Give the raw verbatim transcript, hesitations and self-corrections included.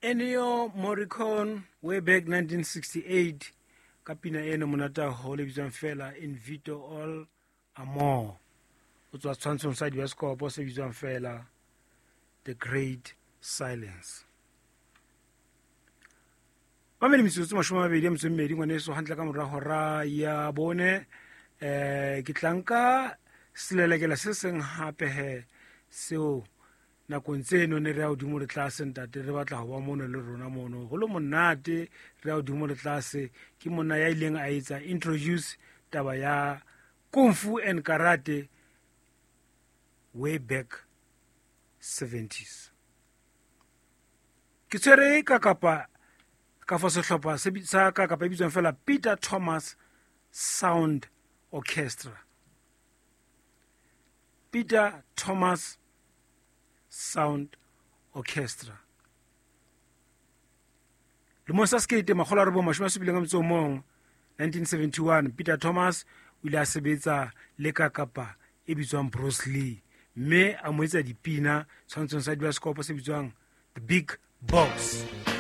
Ennio Morricone, way back nineteen sixty-eight, ka pina ena monata ho le bitswang fela In Vito All Amor. O tswa tshwantshong sa dibasekopo se bitswang fela The Great Silence. Ba me le metsotso mashome a mabedi a metso e mmedi ngwaneso hantle ka mora hora ya bone. Eh, ke tlanka selelekela se seng hape he seo nakong tseno ne re a hodimo le tlase ntate re batla ho ba mono le rona mono go le monate re a hodimo le tlase ke monna ya ileng a etsa introduce taba ya kung fu and karate way back seventies. Ke tsere ka kapa ka fa sehlopha se bitsa ka kapa bitswang fela Peter Thomas Sound Orchestra. Peter Thomas Sound Orchestra. Le mo sa skate makgola re bo mashome a supileng a motso mong nineteen seventy-one Peter Thomas o ile a sebetsa le ka kapa e bitswang Bruce Lee mme a mo etsa dipina tshwantsong sa dibasekopo se bitswang The Big Boss.